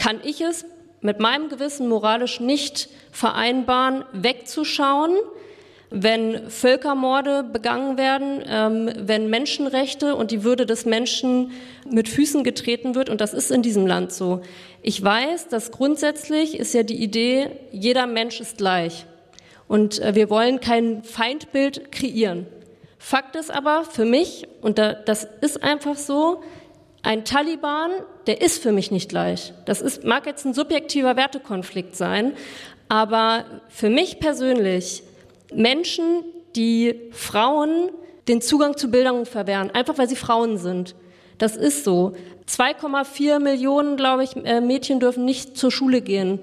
kann ich es mit meinem Gewissen moralisch nicht vereinbaren, wegzuschauen, wenn Völkermorde begangen werden, wenn Menschenrechte und die Würde des Menschen mit Füßen getreten wird. Und das ist in diesem Land so. Ich weiß, dass grundsätzlich ist ja die Idee, jeder Mensch ist gleich. Und wir wollen kein Feindbild kreieren. Fakt ist aber für mich, und das ist einfach so, ein Taliban, der ist für mich nicht gleich. Mag jetzt ein subjektiver Wertekonflikt sein, aber für mich persönlich Menschen, die Frauen den Zugang zu Bildung verwehren, einfach weil sie Frauen sind. Das ist so. 2,4 Millionen, glaube ich, Mädchen dürfen nicht zur Schule gehen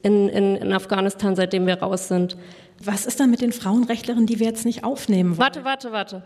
in Afghanistan, seitdem wir raus sind. Was ist dann mit den Frauenrechtlerinnen, die wir jetzt nicht aufnehmen wollen? Warte.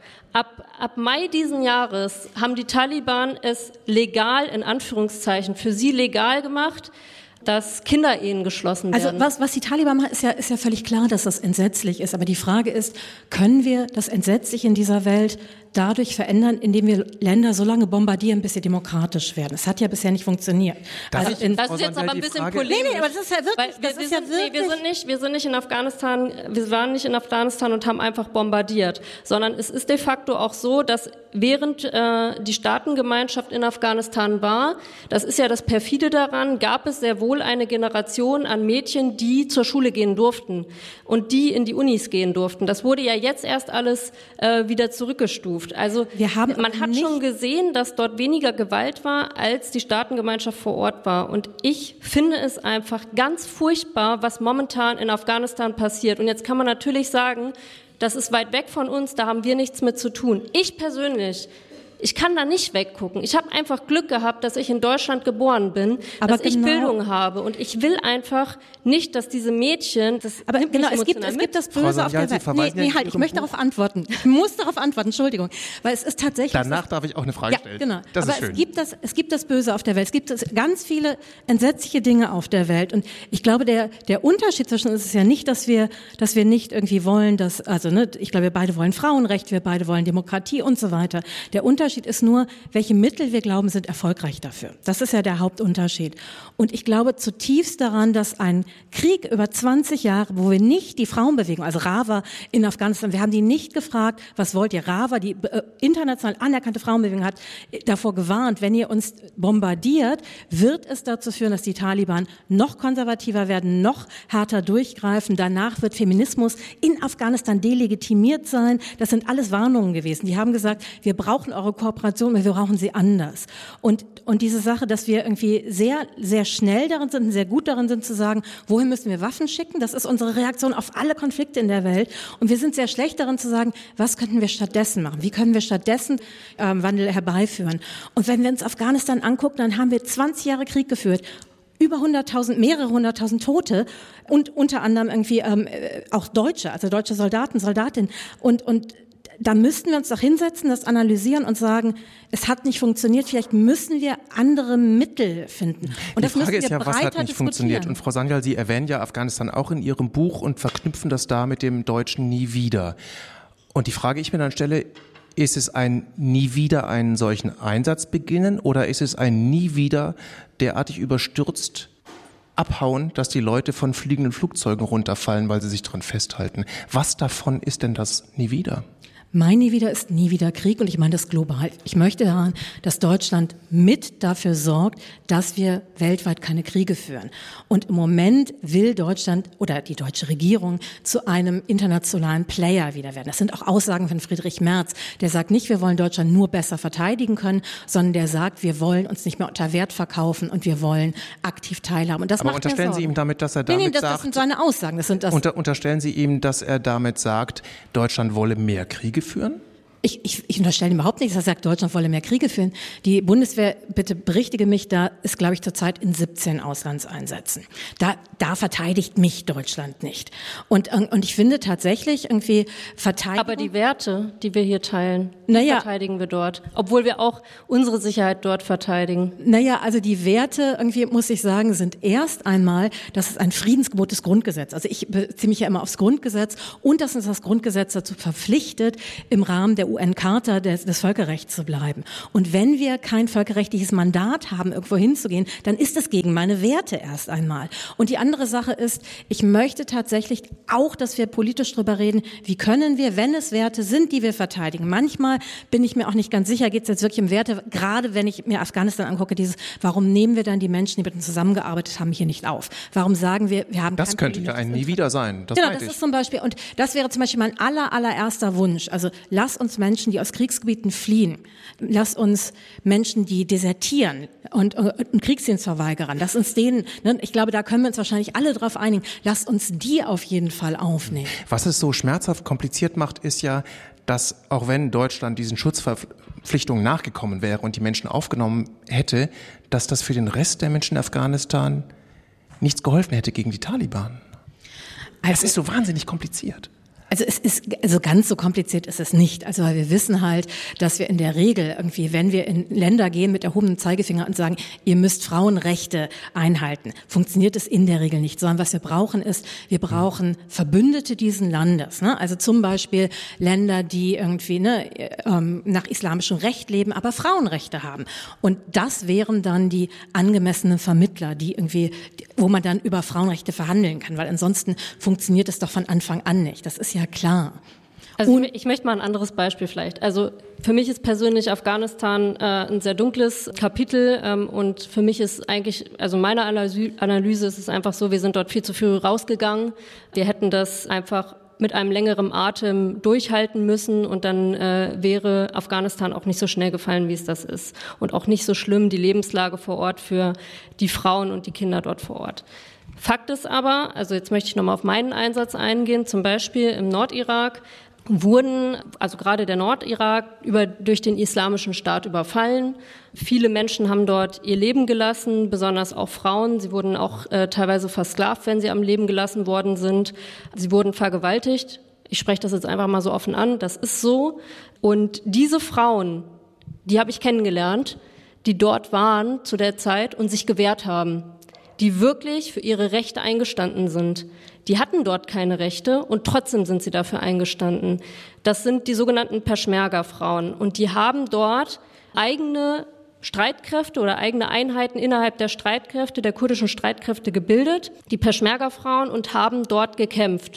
Ab Mai diesen Jahres haben die Taliban es legal, in Anführungszeichen, für sie legal gemacht, dass Kinderehen geschlossen werden. Also was die Taliban machen, ist ja völlig klar, dass das entsetzlich ist. Aber die Frage ist, können wir das Entsetzliche in dieser Welt dadurch verändern, indem wir Länder so lange bombardieren, bis sie demokratisch werden? Das hat ja bisher nicht funktioniert. Das ist jetzt aber ein bisschen polemisch. Nee, aber das ist ja wirklich, wir sind nicht in Afghanistan, wir waren nicht in Afghanistan und haben einfach bombardiert, sondern es ist de facto auch so, dass während die Staatengemeinschaft in Afghanistan war, das ist ja das perfide daran, gab es sehr wohl eine Generation an Mädchen, die zur Schule gehen durften und die in die Unis gehen durften. Das wurde ja jetzt erst alles wieder zurückgestuft. Also man hat schon gesehen, dass dort weniger Gewalt war, als die Staatengemeinschaft vor Ort war. Und ich finde es einfach ganz furchtbar, was momentan in Afghanistan passiert. Und jetzt kann man natürlich sagen, das ist weit weg von uns, da haben wir nichts mit zu tun. Ich persönlich, ich kann da nicht weggucken. Ich habe einfach Glück gehabt, dass ich in Deutschland geboren bin, dass ich Bildung habe. Und ich will einfach nicht, dass diese Mädchen... Aber genau, es gibt das Böse auf der Welt. Nee, ich möchte darauf antworten. Ich muss darauf antworten, Entschuldigung. Weil es ist tatsächlich... Danach darf ich auch eine Frage stellen. Genau. Das aber ist schön. Es gibt das Böse auf der Welt. Es gibt ganz viele entsetzliche Dinge auf der Welt. Und ich glaube, der Unterschied zwischen uns ist ja nicht, dass wir nicht irgendwie wollen, ich glaube, wir beide wollen Frauenrecht, wir beide wollen Demokratie und so weiter. Der Unterschied ist nur, welche Mittel wir glauben, sind erfolgreich dafür. Das ist ja der Hauptunterschied. Und ich glaube zutiefst daran, dass ein Krieg über 20 Jahre, wo wir nicht die Frauenbewegung, also RAWA in Afghanistan, wir haben die nicht gefragt, was wollt ihr? RAWA, die international anerkannte Frauenbewegung, hat davor gewarnt, wenn ihr uns bombardiert, wird es dazu führen, dass die Taliban noch konservativer werden, noch härter durchgreifen. Danach wird Feminismus in Afghanistan delegitimiert sein. Das sind alles Warnungen gewesen. Die haben gesagt, wir brauchen eure Kooperation, aber wir brauchen sie anders. Und diese Sache, dass wir irgendwie sehr, sehr schnell darin sind, sehr gut darin sind zu sagen, wohin müssen wir Waffen schicken? Das ist unsere Reaktion auf alle Konflikte in der Welt. Und wir sind sehr schlecht darin zu sagen, was könnten wir stattdessen machen? Wie können wir stattdessen Wandel herbeiführen? Und wenn wir uns Afghanistan angucken, dann haben wir 20 Jahre Krieg geführt. Über 100.000, mehrere 100.000 Tote und unter anderem irgendwie auch Deutsche, also deutsche Soldaten, Soldatinnen. Und da müssten wir uns doch hinsetzen, das analysieren und sagen, es hat nicht funktioniert, vielleicht müssen wir andere Mittel finden. Und die Frage ist ja, was hat nicht funktioniert? Und Frau Sanyal, Sie erwähnen ja Afghanistan auch in Ihrem Buch und verknüpfen das da mit dem deutschen Nie wieder. Und die Frage, ich mir dann stelle, ist es ein Nie wieder einen solchen Einsatz beginnen oder ist es ein Nie wieder derartig überstürzt abhauen, dass die Leute von fliegenden Flugzeugen runterfallen, weil sie sich dran festhalten? Was davon ist denn das Nie wieder? Mein Nie wieder ist nie wieder Krieg und ich meine das global. Ich möchte daran, dass Deutschland mit dafür sorgt, dass wir weltweit keine Kriege führen. Und im Moment will Deutschland oder die deutsche Regierung zu einem internationalen Player wieder werden. Das sind auch Aussagen von Friedrich Merz. Der sagt nicht, wir wollen Deutschland nur besser verteidigen können, sondern der sagt, wir wollen uns nicht mehr unter Wert verkaufen und wir wollen aktiv teilhaben. Und das Aber macht unterstellen Sie ihm damit, dass er damit sagt... Das sind seine Aussagen. Unterstellen Sie ihm, dass er damit sagt, Deutschland wolle mehr Kriege führen? Ich unterstelle ihm überhaupt nicht, dass er sagt, Deutschland wolle mehr Kriege führen. Die Bundeswehr, bitte berichtige mich, da ist, glaube ich, zurzeit in 17 Auslandseinsätzen. Da verteidigt mich Deutschland nicht. Und ich finde tatsächlich irgendwie Verteidigung... Aber die Werte, die wir hier teilen, verteidigen wir dort. Obwohl wir auch unsere Sicherheit dort verteidigen. Also die Werte, irgendwie muss ich sagen, sind erst einmal, das ist ein Friedensgebot des Grundgesetzes. Also ich beziehe mich ja immer aufs Grundgesetz und dass uns das Grundgesetz dazu verpflichtet, im Rahmen der UN-Charta des Völkerrechts zu bleiben. Und wenn wir kein völkerrechtliches Mandat haben, irgendwo hinzugehen, dann ist es gegen meine Werte erst einmal. Und die andere Sache ist, ich möchte tatsächlich auch, dass wir politisch drüber reden, wie können wir, wenn es Werte sind, die wir verteidigen. Manchmal bin ich mir auch nicht ganz sicher, geht es jetzt wirklich um Werte, gerade wenn ich mir Afghanistan angucke, warum nehmen wir dann die Menschen, die mit uns zusammengearbeitet haben, hier nicht auf? Warum sagen wir haben das könnte ja ein Nie wieder sein. Genau, das ist zum Beispiel, und das wäre zum Beispiel mein allererster Wunsch. Also lass uns Menschen, die aus Kriegsgebieten fliehen, lass uns Menschen, die desertieren und Kriegsdienst verweigern, lass uns denen, ne, ich glaube, da können wir uns wahrscheinlich alle drauf einigen, lasst uns die auf jeden Fall aufnehmen. Was es so schmerzhaft kompliziert macht, ist ja, dass auch wenn Deutschland diesen Schutzverpflichtungen nachgekommen wäre und die Menschen aufgenommen hätte, dass das für den Rest der Menschen in Afghanistan nichts geholfen hätte gegen die Taliban. Es ist so wahnsinnig kompliziert. Also ganz so kompliziert ist es nicht. Also wir wissen halt, dass wir in der Regel irgendwie, wenn wir in Länder gehen mit erhobenem Zeigefinger und sagen, ihr müsst Frauenrechte einhalten, funktioniert es in der Regel nicht. Sondern was wir brauchen ist, wir brauchen Verbündete diesen Landes. Ne? Also zum Beispiel Länder, die irgendwie nach islamischem Recht leben, aber Frauenrechte haben. Und das wären dann die angemessenen Vermittler, die irgendwie, wo man dann über Frauenrechte verhandeln kann, weil ansonsten funktioniert es doch von Anfang an nicht. Das ist ja klar. Also ich möchte mal ein anderes Beispiel vielleicht. Also für mich ist persönlich Afghanistan ein sehr dunkles Kapitel und für mich ist eigentlich, also meine Analyse ist es einfach so, wir sind dort viel zu früh rausgegangen. Wir hätten das einfach mit einem längeren Atem durchhalten müssen und dann wäre Afghanistan auch nicht so schnell gefallen, wie es das ist. Und auch nicht so schlimm die Lebenslage vor Ort für die Frauen und die Kinder dort vor Ort. Fakt ist aber, also jetzt möchte ich nochmal auf meinen Einsatz eingehen, zum Beispiel im Nordirak wurden, also gerade der Nordirak, durch den Islamischen Staat überfallen. Viele Menschen haben dort ihr Leben gelassen, besonders auch Frauen. Sie wurden auch teilweise versklavt, wenn sie am Leben gelassen worden sind. Sie wurden vergewaltigt. Ich spreche das jetzt einfach mal so offen an, das ist so. Und diese Frauen, die habe ich kennengelernt, die dort waren zu der Zeit und sich gewehrt haben, die wirklich für ihre Rechte eingestanden sind. Die hatten dort keine Rechte und trotzdem sind sie dafür eingestanden. Das sind die sogenannten Peschmerga-Frauen und die haben dort eigene Streitkräfte oder eigene Einheiten innerhalb der Streitkräfte, der kurdischen Streitkräfte gebildet, die Peschmerga-Frauen, und haben dort gekämpft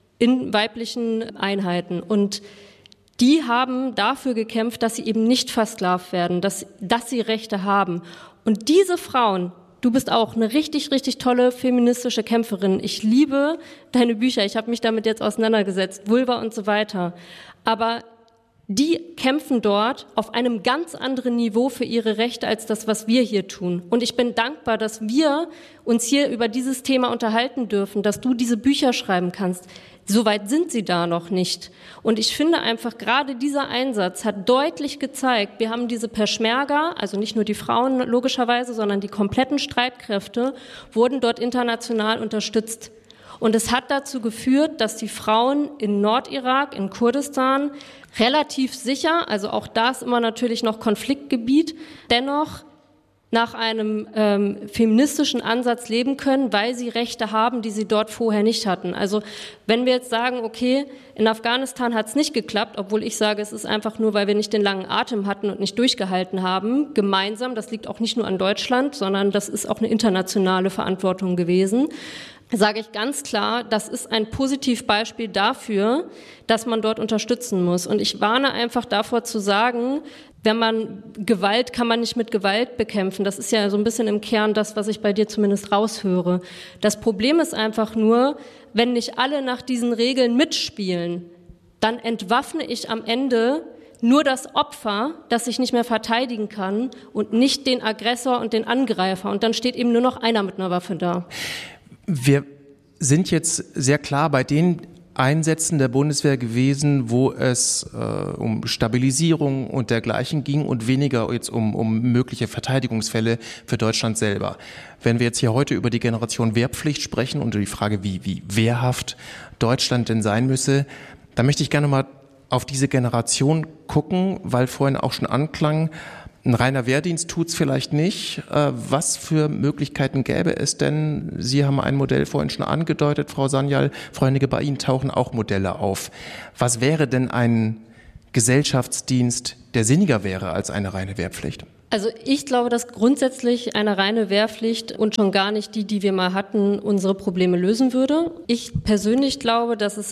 in weiblichen Einheiten. Und die haben dafür gekämpft, dass sie eben nicht versklavt werden, dass sie Rechte haben. Und diese Frauen, du bist auch eine richtig, richtig tolle feministische Kämpferin. Ich liebe deine Bücher. Ich habe mich damit jetzt auseinandergesetzt, Vulva und so weiter. Aber die kämpfen dort auf einem ganz anderen Niveau für ihre Rechte als das, was wir hier tun. Und ich bin dankbar, dass wir uns hier über dieses Thema unterhalten dürfen, dass du diese Bücher schreiben kannst. Soweit sind sie da noch nicht. Und ich finde einfach, gerade dieser Einsatz hat deutlich gezeigt, wir haben diese Peschmerga, also nicht nur die Frauen logischerweise, sondern die kompletten Streitkräfte, wurden dort international unterstützt. Und es hat dazu geführt, dass die Frauen in Nordirak, in Kurdistan, relativ sicher, also auch da ist immer natürlich noch Konfliktgebiet, dennoch nach einem feministischen Ansatz leben können, weil sie Rechte haben, die sie dort vorher nicht hatten. Also wenn wir jetzt sagen, okay, in Afghanistan hat es nicht geklappt, obwohl ich sage, es ist einfach nur, weil wir nicht den langen Atem hatten und nicht durchgehalten haben, gemeinsam, das liegt auch nicht nur an Deutschland, sondern das ist auch eine internationale Verantwortung gewesen, sage ich ganz klar, das ist ein Positivbeispiel dafür, dass man dort unterstützen muss. Und ich warne einfach davor zu sagen, Gewalt kann man nicht mit Gewalt bekämpfen. Das ist ja so ein bisschen im Kern das, was ich bei dir zumindest raushöre. Das Problem ist einfach nur, wenn nicht alle nach diesen Regeln mitspielen, dann entwaffne ich am Ende nur das Opfer, das sich nicht mehr verteidigen kann und nicht den Aggressor und den Angreifer. Und dann steht eben nur noch einer mit einer Waffe da. Wir sind jetzt sehr klar bei den Einsätzen der Bundeswehr gewesen, wo es um Stabilisierung und dergleichen ging und weniger jetzt um mögliche Verteidigungsfälle für Deutschland selber. Wenn wir jetzt hier heute über die Generation Wehrpflicht sprechen und die Frage, wie wehrhaft Deutschland denn sein müsse, dann möchte ich gerne mal auf diese Generation gucken, weil vorhin auch schon anklang, ein reiner Wehrdienst tut's vielleicht nicht. Was für Möglichkeiten gäbe es denn? Sie haben ein Modell vorhin schon angedeutet, Frau Sanyal. Frau Hennicke, bei Ihnen tauchen auch Modelle auf. Was wäre denn ein Gesellschaftsdienst, der sinniger wäre als eine reine Wehrpflicht? Also ich glaube, dass grundsätzlich eine reine Wehrpflicht und schon gar nicht die wir mal hatten, unsere Probleme lösen würde. Ich persönlich glaube, dass es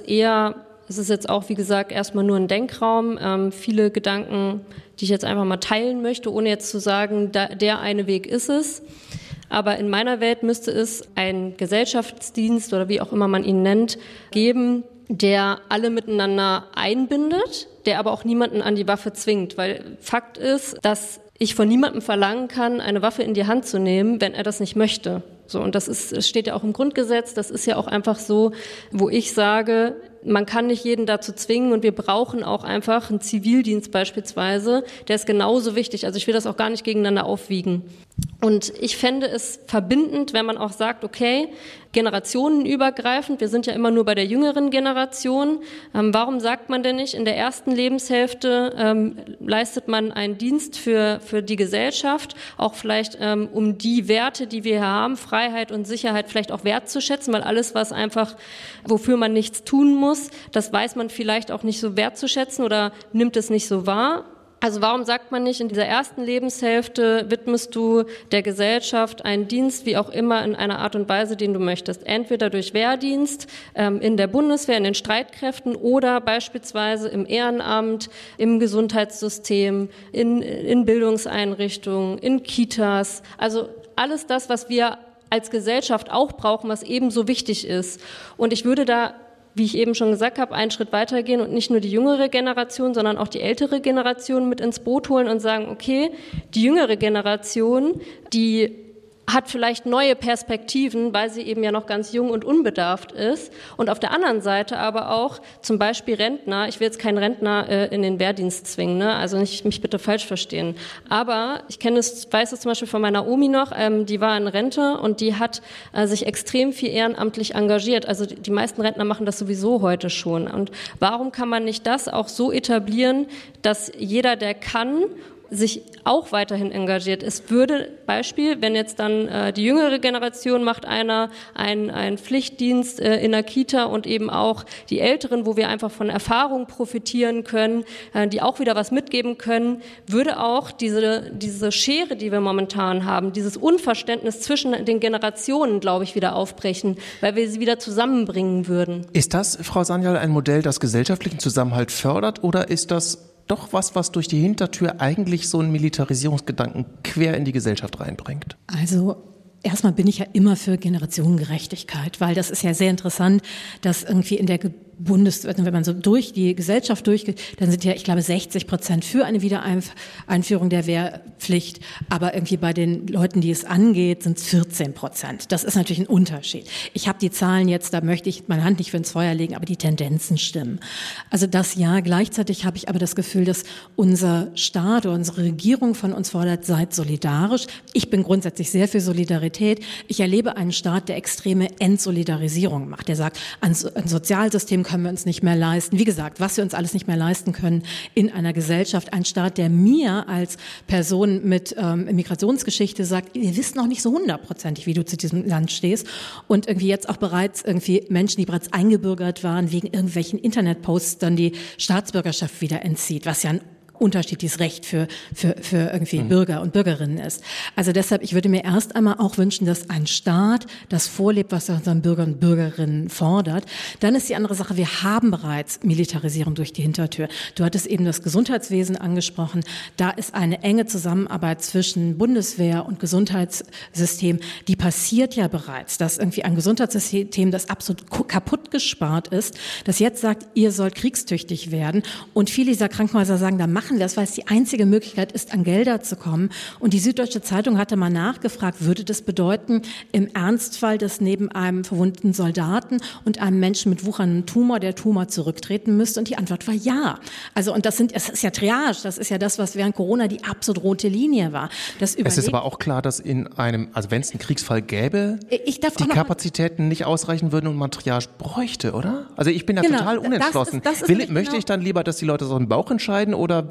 ist jetzt auch, wie gesagt, erstmal nur ein Denkraum, viele Gedanken, die ich jetzt einfach mal teilen möchte, ohne jetzt zu sagen, der eine Weg ist es. Aber in meiner Welt müsste es einen Gesellschaftsdienst oder wie auch immer man ihn nennt, geben, der alle miteinander einbindet, der aber auch niemanden an die Waffe zwingt. Weil Fakt ist, dass ich von niemandem verlangen kann, eine Waffe in die Hand zu nehmen, wenn er das nicht möchte. So, und das steht ja auch im Grundgesetz, das ist ja auch einfach so, wo ich sage, man kann nicht jeden dazu zwingen und wir brauchen auch einfach einen Zivildienst beispielsweise, der ist genauso wichtig. Also ich will das auch gar nicht gegeneinander aufwiegen. Und ich fände es verbindend, wenn man auch sagt, okay, generationenübergreifend, wir sind ja immer nur bei der jüngeren Generation, warum sagt man denn nicht, in der ersten Lebenshälfte leistet man einen Dienst für die Gesellschaft, auch vielleicht um die Werte, die wir hier haben, Freiheit und Sicherheit vielleicht auch wertzuschätzen, weil alles, was einfach, wofür man nichts tun muss, das weiß man vielleicht auch nicht so wertzuschätzen oder nimmt es nicht so wahr. Also warum sagt man nicht, in dieser ersten Lebenshälfte widmest du der Gesellschaft einen Dienst, wie auch immer, in einer Art und Weise, den du möchtest. Entweder durch Wehrdienst in der Bundeswehr, in den Streitkräften oder beispielsweise im Ehrenamt, im Gesundheitssystem, in Bildungseinrichtungen, in Kitas. Also alles das, was wir als Gesellschaft auch brauchen, was ebenso wichtig ist. Und ich würde da, wie ich eben schon gesagt habe, einen Schritt weitergehen und nicht nur die jüngere Generation, sondern auch die ältere Generation mit ins Boot holen und sagen, okay, die jüngere Generation, die hat vielleicht neue Perspektiven, weil sie eben ja noch ganz jung und unbedarft ist. Und auf der anderen Seite aber auch zum Beispiel Rentner. Ich will jetzt keinen Rentner in den Wehrdienst zwingen, ne? Also nicht mich bitte falsch verstehen. Aber ich weiß es zum Beispiel von meiner Omi noch, die war in Rente und die hat sich extrem viel ehrenamtlich engagiert. Also die meisten Rentner machen das sowieso heute schon. Und warum kann man nicht das auch so etablieren, dass jeder, der kann, sich auch weiterhin engagiert. Es würde Beispiel, wenn jetzt dann die jüngere Generation macht einen Pflichtdienst in der Kita und eben auch die Älteren, wo wir einfach von Erfahrung profitieren können, die auch wieder was mitgeben können, würde auch diese Schere, die wir momentan haben, dieses Unverständnis zwischen den Generationen, glaube ich, wieder aufbrechen, weil wir sie wieder zusammenbringen würden. Ist das, Frau Sanyal, ein Modell, das gesellschaftlichen Zusammenhalt fördert, oder ist das doch was durch die Hintertür eigentlich so einen Militarisierungsgedanken quer in die Gesellschaft reinbringt? Also erstmal bin ich ja immer für Generationengerechtigkeit, weil das ist ja sehr interessant, dass irgendwie in der wenn man so durch die Gesellschaft durchgeht, dann sind ja, ich glaube, 60% für eine Wiedereinführung der Wehrpflicht, aber irgendwie bei den Leuten, die es angeht, sind es 14%. Das ist natürlich ein Unterschied. Ich habe die Zahlen jetzt, da möchte ich meine Hand nicht für ins Feuer legen, aber die Tendenzen stimmen. Also das ja, gleichzeitig habe ich aber das Gefühl, dass unser Staat oder unsere Regierung von uns fordert, seid solidarisch. Ich bin grundsätzlich sehr für Solidarität. Ich erlebe einen Staat, der extreme Entsolidarisierung macht. Der sagt, ein Sozialsystem können wir uns nicht mehr leisten. Wie gesagt, was wir uns alles nicht mehr leisten können in einer Gesellschaft. Ein Staat, der mir als Person mit Migrationsgeschichte sagt, ihr wisst noch nicht so 100%, wie du zu diesem Land stehst. Und irgendwie jetzt auch bereits irgendwie Menschen, die bereits eingebürgert waren, wegen irgendwelchen Internetposts dann die Staatsbürgerschaft wieder entzieht, was ja ein unterschiedliches Recht für irgendwie Bürger und Bürgerinnen ist. Also deshalb, ich würde mir erst einmal auch wünschen, dass ein Staat das vorlebt, was er unseren Bürgern und Bürgerinnen fordert. Dann ist die andere Sache, wir haben bereits Militarisierung durch die Hintertür. Du hattest eben das Gesundheitswesen angesprochen. Da ist eine enge Zusammenarbeit zwischen Bundeswehr und Gesundheitssystem. Die passiert ja bereits, dass irgendwie ein Gesundheitssystem, das absolut kaputt gespart ist, das jetzt sagt, ihr sollt kriegstüchtig werden. Und viele dieser Krankenhäuser sagen, da machen wir das, weil es die einzige Möglichkeit ist, an Gelder zu kommen. Und die Süddeutsche Zeitung hatte mal nachgefragt, würde das bedeuten, im Ernstfall, dass neben einem verwundeten Soldaten und einem Menschen mit wucherndem Tumor der Tumor zurücktreten müsste? Und die Antwort war ja. Also, und es ist ja Triage, das ist ja das, was während Corona die absolut rote Linie war. Es ist aber auch klar, dass wenn es einen Kriegsfall gäbe, die Kapazitäten nicht ausreichen würden und man Triage bräuchte, oder? Also ich bin da total unentschlossen. Möchte ich dann lieber, dass die Leute so im Bauch entscheiden, oder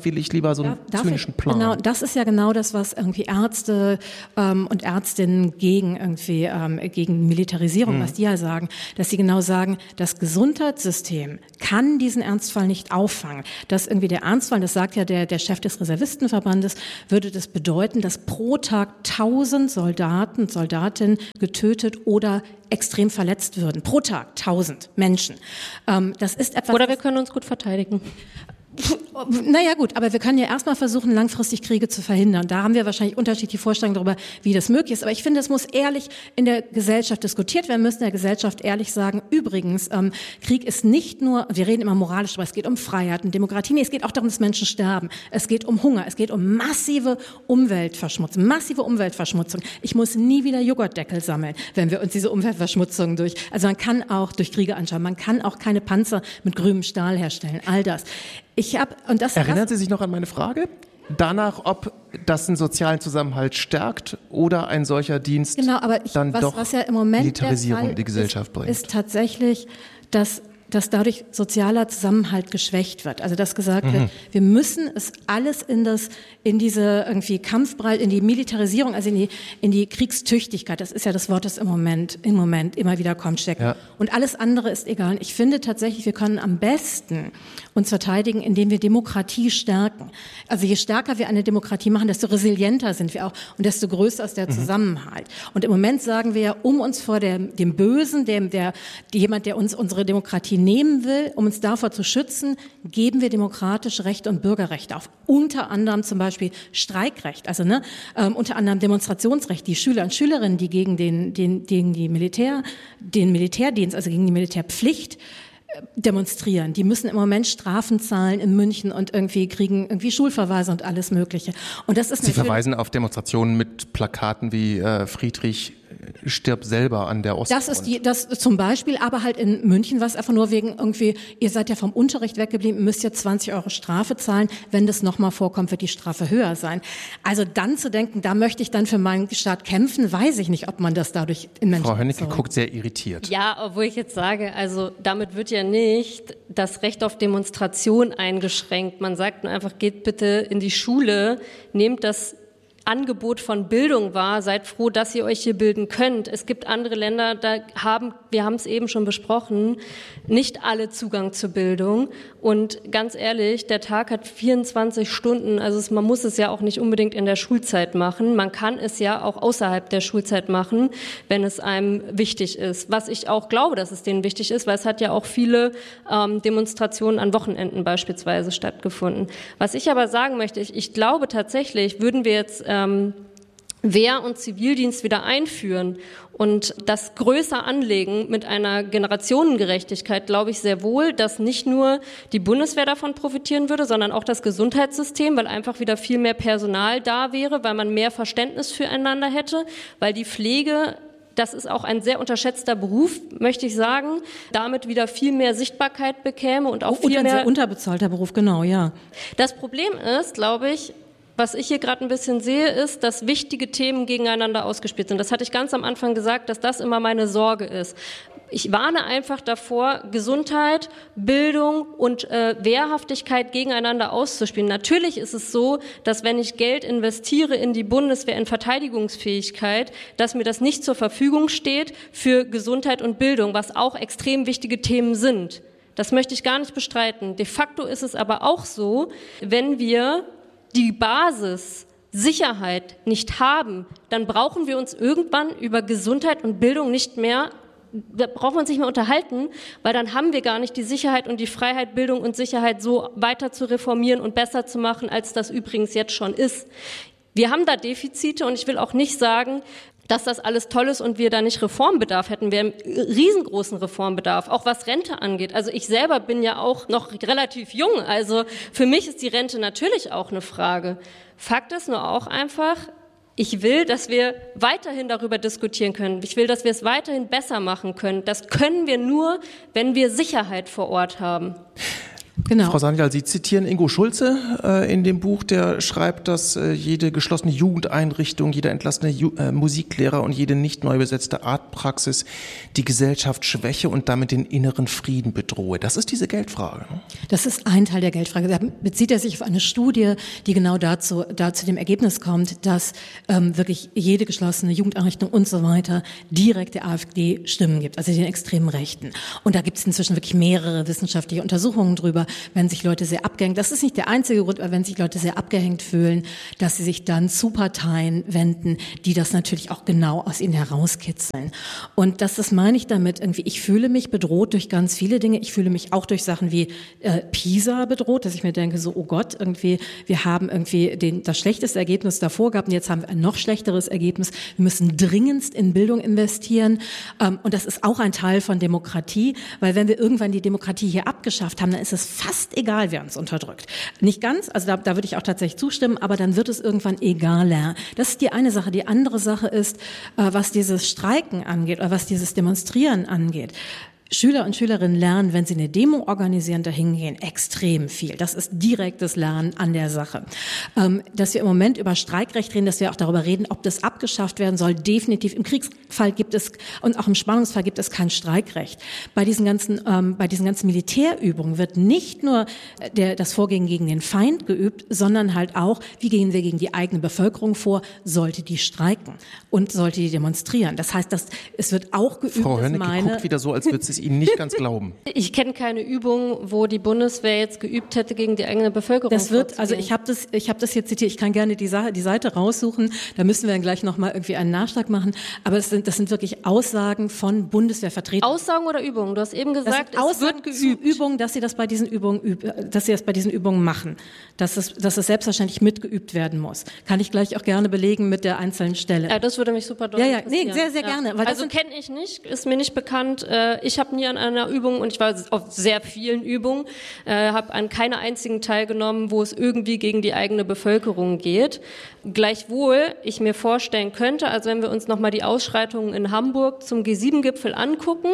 will ich lieber so einen zynischen Plan? Genau, das ist ja genau das, was irgendwie Ärzte und Ärztinnen gegen Militarisierung, was die ja sagen, dass sie genau sagen, das Gesundheitssystem kann diesen Ernstfall nicht auffangen. Dass irgendwie der Ernstfall, das sagt ja der Chef des Reservistenverbandes, würde das bedeuten, dass pro Tag 1000 Soldaten und Soldatinnen getötet oder extrem verletzt würden. Pro Tag 1000 Menschen. Das ist etwas. Oder wir können uns gut verteidigen. Naja gut, aber wir können ja erstmal versuchen, langfristig Kriege zu verhindern. Da haben wir wahrscheinlich unterschiedliche Vorstellungen darüber, wie das möglich ist. Aber ich finde, es muss ehrlich in der Gesellschaft diskutiert werden. Wir müssen der Gesellschaft ehrlich sagen, übrigens, Krieg ist nicht nur, wir reden immer moralisch, aber es geht um Freiheit und Demokratie. Nee, es geht auch darum, dass Menschen sterben. Es geht um Hunger. Es geht um massive Umweltverschmutzung. Ich muss nie wieder Joghurtdeckel sammeln, wenn wir uns diese Umweltverschmutzung also man kann auch durch Kriege anschauen. Man kann auch keine Panzer mit grünem Stahl herstellen. All das. Erinnern Sie sich noch an meine Frage? Danach, ob das einen sozialen Zusammenhalt stärkt oder ein solcher Dienst was ja im Moment Militarisierung in die Gesellschaft bringt. Ist tatsächlich, dass dadurch sozialer Zusammenhalt geschwächt wird. Also dass gesagt wird, wir müssen es alles in diese irgendwie Kampfbreit, in die Militarisierung, also in die Kriegstüchtigkeit, das ist ja das Wort, das im Moment immer wieder kommt, stecken. Ja. Und alles andere ist egal. Ich finde tatsächlich, wir können am besten uns verteidigen, indem wir Demokratie stärken. Also je stärker wir eine Demokratie machen, desto resilienter sind wir auch und desto größer ist der Zusammenhalt. Und im Moment sagen wir ja, um uns vor dem Bösen, jemand, der uns unsere Demokratie nehmen will, um uns davor zu schützen, geben wir demokratische Rechte und Bürgerrechte auf. Unter anderem zum Beispiel Streikrecht, also unter anderem Demonstrationsrecht. Die Schüler und Schülerinnen, die gegen den Militärdienst, also gegen die Militärpflicht demonstrieren. Die müssen im Moment Strafen zahlen in München und kriegen Schulverweise und alles Mögliche. Und das ist Sie verweisen auf Demonstrationen mit Plakaten wie Friedrich stirbt selber an der Ostfront. Das zum Beispiel, aber halt in München war es einfach nur wegen ihr seid ja vom Unterricht weggeblieben, müsst ihr 20 € Strafe zahlen. Wenn das nochmal vorkommt, wird die Strafe höher sein. Also dann zu denken, da möchte ich dann für meinen Staat kämpfen, weiß ich nicht, ob man das dadurch in Menschen... Frau Hönnecke guckt sehr irritiert. Ja, obwohl ich jetzt sage, also damit wird ja nicht das Recht auf Demonstration eingeschränkt. Man sagt nur einfach, geht bitte in die Schule, nehmt das Angebot von Bildung wahr, seid froh, dass ihr euch hier bilden könnt. Es gibt andere Länder, wir haben es eben schon besprochen, nicht alle Zugang zur Bildung. Und ganz ehrlich, der Tag hat 24 Stunden, also man muss es ja auch nicht unbedingt in der Schulzeit machen. Man kann es ja auch außerhalb der Schulzeit machen, wenn es einem wichtig ist. Was ich auch glaube, dass es denen wichtig ist, weil es hat ja auch viele Demonstrationen an Wochenenden beispielsweise stattgefunden. Was ich aber sagen möchte, ich glaube tatsächlich, würden wir jetzt Wehr- und Zivildienst wieder einführen und das größer anlegen mit einer Generationengerechtigkeit, glaube ich sehr wohl, dass nicht nur die Bundeswehr davon profitieren würde, sondern auch das Gesundheitssystem, weil einfach wieder viel mehr Personal da wäre, weil man mehr Verständnis füreinander hätte, weil die Pflege, das ist auch ein sehr unterschätzter Beruf, möchte ich sagen, damit wieder viel mehr Sichtbarkeit bekäme und auch viel mehr... Und ein sehr unterbezahlter Beruf, genau, ja. Das Problem ist, glaube ich, was ich hier gerade ein bisschen sehe, ist, dass wichtige Themen gegeneinander ausgespielt sind. Das hatte ich ganz am Anfang gesagt, dass das immer meine Sorge ist. Ich warne einfach davor, Gesundheit, Bildung und Wehrhaftigkeit gegeneinander auszuspielen. Natürlich ist es so, dass wenn ich Geld investiere in die Bundeswehr, in Verteidigungsfähigkeit, dass mir das nicht zur Verfügung steht für Gesundheit und Bildung, was auch extrem wichtige Themen sind. Das möchte ich gar nicht bestreiten. De facto ist es aber auch so, wenn wir die Basis Sicherheit nicht haben, dann brauchen wir uns irgendwann über Gesundheit und Bildung da brauchen wir uns nicht mehr unterhalten, weil dann haben wir gar nicht die Sicherheit und die Freiheit, Bildung und Sicherheit so weiter zu reformieren und besser zu machen, als das übrigens jetzt schon ist. Wir haben da Defizite und ich will auch nicht sagen, dass das alles toll ist und wir da nicht Reformbedarf hätten. Wir haben riesengroßen Reformbedarf, auch was Rente angeht. Also ich selber bin ja auch noch relativ jung, also für mich ist die Rente natürlich auch eine Frage. Fakt ist nur auch einfach, ich will, dass wir weiterhin darüber diskutieren können. Ich will, dass wir es weiterhin besser machen können. Das können wir nur, wenn wir Sicherheit vor Ort haben. Genau. Frau Sanyal, Sie zitieren Ingo Schulze in dem Buch, der schreibt, dass jede geschlossene Jugendeinrichtung, jeder entlassene Musiklehrer und jede nicht neu besetzte Artpraxis die Gesellschaft schwäche und damit den inneren Frieden bedrohe. Das ist diese Geldfrage. Ne? Das ist ein Teil der Geldfrage. Da bezieht er sich auf eine Studie, die genau dazu dem Ergebnis kommt, dass wirklich jede geschlossene Jugendeinrichtung und so weiter direkt der AfD Stimmen gibt, also den extremen Rechten. Und da gibt es inzwischen wirklich mehrere wissenschaftliche Untersuchungen drüber, wenn sich Leute sehr abgehängt, das ist nicht der einzige Grund, aber wenn sich Leute sehr abgehängt fühlen, dass sie sich dann zu Parteien wenden, die das natürlich auch genau aus ihnen herauskitzeln. Und das meine ich damit irgendwie, ich fühle mich bedroht durch ganz viele Dinge. Ich fühle mich auch durch Sachen wie PISA bedroht, dass ich mir denke, so, oh Gott, irgendwie, wir haben irgendwie das schlechteste Ergebnis davor gehabt und jetzt haben wir ein noch schlechteres Ergebnis. Wir müssen dringendst in Bildung investieren. Und das ist auch ein Teil von Demokratie, weil wenn wir irgendwann die Demokratie hier abgeschafft haben, dann ist es fast egal, wer uns unterdrückt. Nicht ganz, also da würde ich auch tatsächlich zustimmen, aber dann wird es irgendwann egaler. Das ist die eine Sache. Die andere Sache ist, was dieses Streiken angeht oder was dieses Demonstrieren angeht. Schüler und Schülerinnen lernen, wenn sie eine Demo organisieren, dahin gehen, extrem viel. Das ist direktes Lernen an der Sache. Dass wir im Moment über Streikrecht reden, dass wir auch darüber reden, ob das abgeschafft werden soll, definitiv. Im Kriegsfall gibt es und auch im Spannungsfall gibt es kein Streikrecht. Bei diesen ganzen Militärübungen wird nicht nur das Vorgehen gegen den Feind geübt, sondern halt auch, wie gehen wir gegen die eigene Bevölkerung vor, sollte die streiken und sollte die demonstrieren. Das heißt, es wird auch geübt. Frau Hönnecke guckt wieder so, als würde es Ihnen nicht ganz glauben. Ich kenne keine Übung, wo die Bundeswehr jetzt geübt hätte, gegen die eigene Bevölkerung das wird, also ich habe das jetzt zitiert, ich kann gerne die Seite raussuchen, da müssen wir dann gleich nochmal irgendwie einen Nachschlag machen, aber das sind wirklich Aussagen von Bundeswehrvertretern. Aussagen oder Übungen? Du hast eben gesagt, es wird geübt. Übungen, dass sie das bei diesen Übungen machen, dass es selbstverständlich mitgeübt werden muss. Kann ich gleich auch gerne belegen mit der einzelnen Stelle. Ja, das würde mich super doll interessieren. Nee, sehr, sehr gerne. Weil also kenne ich nicht, ist mir nicht bekannt. Ich habe nie an einer Übung, und ich war auf sehr vielen Übungen, habe an keiner einzigen teilgenommen, wo es irgendwie gegen die eigene Bevölkerung geht. Gleichwohl ich mir vorstellen könnte, also wenn wir uns nochmal die Ausschreitungen in Hamburg zum G7-Gipfel angucken,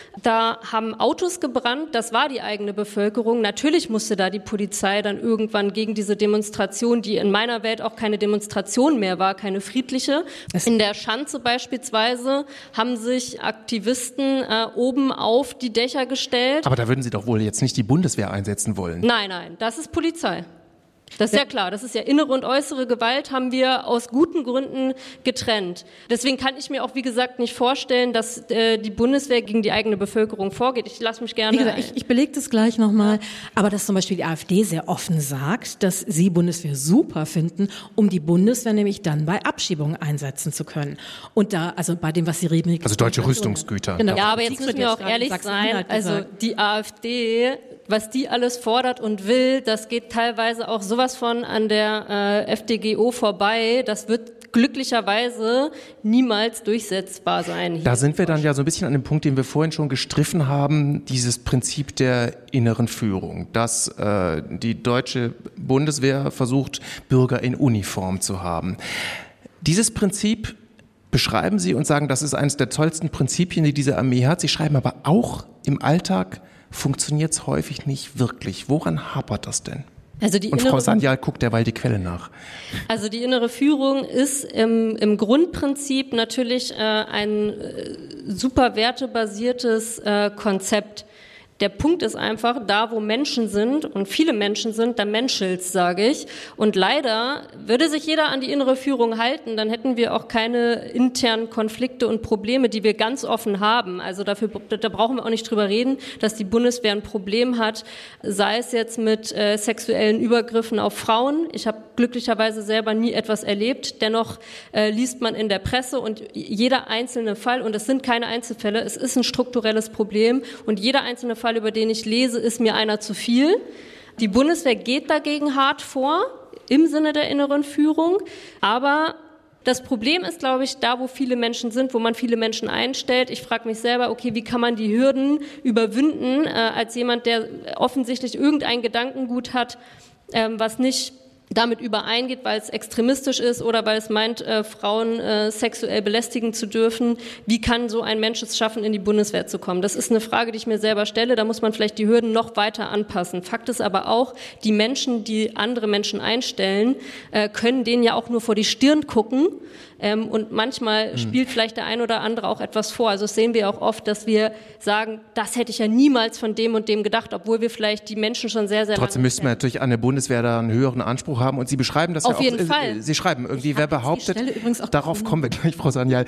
da haben Autos gebrannt, das war die eigene Bevölkerung. Natürlich musste da die Polizei dann irgendwann gegen diese Demonstration, die in meiner Welt auch keine Demonstration mehr war, keine friedliche. In der Schanze beispielsweise haben sich Aktivisten oben auf die Dächer gestellt. Aber da würden Sie doch wohl jetzt nicht die Bundeswehr einsetzen wollen. Nein, das ist Polizei. Das ist ja klar, das ist ja innere und äußere Gewalt, haben wir aus guten Gründen getrennt. Deswegen kann ich mir auch, wie gesagt, nicht vorstellen, dass die Bundeswehr gegen die eigene Bevölkerung vorgeht. Ich lasse mich gerne... Wie gesagt, ich belege das gleich nochmal, aber dass zum Beispiel die AfD sehr offen sagt, dass sie Bundeswehr super finden, um die Bundeswehr nämlich dann bei Abschiebungen einsetzen zu können. Und da, also bei dem, was sie reden... Also deutsche Rüstungsgüter. Genau. Ja, aber jetzt müssen wir auch ehrlich sein, also die AfD... Was die alles fordert und will, das geht teilweise auch sowas von an der FDGO vorbei. Das wird glücklicherweise niemals durchsetzbar sein. Da sind wir dann ja so ein bisschen an dem Punkt, den wir vorhin schon gestriffen haben, dieses Prinzip der inneren Führung, dass die deutsche Bundeswehr versucht, Bürger in Uniform zu haben. Dieses Prinzip beschreiben Sie und sagen, das ist eines der tollsten Prinzipien, die diese Armee hat. Sie schreiben aber auch, im Alltag funktioniert es häufig nicht wirklich. Woran hapert das denn? Und Frau Sanyal guckt derweil die Quelle nach. Also die innere Führung ist im Grundprinzip natürlich ein super wertebasiertes Konzept. Der Punkt ist einfach, da wo Menschen sind und viele Menschen sind, da menschelt's, sage ich. Und leider würde sich jeder an die innere Führung halten, dann hätten wir auch keine internen Konflikte und Probleme, die wir ganz offen haben. Also da brauchen wir auch nicht drüber reden, dass die Bundeswehr ein Problem hat, sei es jetzt mit sexuellen Übergriffen auf Frauen. Ich habe glücklicherweise selber nie etwas erlebt. Dennoch liest man in der Presse und jeder einzelne Fall, und es sind keine Einzelfälle, es ist ein strukturelles Problem und jeder einzelne Fall, über den ich lese, ist mir einer zu viel. Die Bundeswehr geht dagegen hart vor, im Sinne der inneren Führung. Aber das Problem ist, glaube ich, da, wo viele Menschen sind, wo man viele Menschen einstellt. Ich frage mich selber, okay, wie kann man die Hürden überwinden, als jemand, der offensichtlich irgendein Gedankengut hat, was nicht damit übereingeht, weil es extremistisch ist oder weil es meint, Frauen sexuell belästigen zu dürfen. Wie kann so ein Mensch es schaffen, in die Bundeswehr zu kommen? Das ist eine Frage, die ich mir selber stelle. Da muss man vielleicht die Hürden noch weiter anpassen. Fakt ist aber auch, die Menschen, die andere Menschen einstellen, können denen ja auch nur vor die Stirn gucken. Und manchmal spielt vielleicht der ein oder andere auch etwas vor. Also das sehen wir auch oft, dass wir sagen, das hätte ich ja niemals von dem und dem gedacht, obwohl wir vielleicht die Menschen schon sehr, sehr Trotzdem müssten wir natürlich an der Bundeswehr da einen höheren Anspruch haben. Und Sie beschreiben das auf ja auch. jeden Fall. Sie schreiben irgendwie, wer behauptet, darauf kommen wir gleich, Frau Sanyal.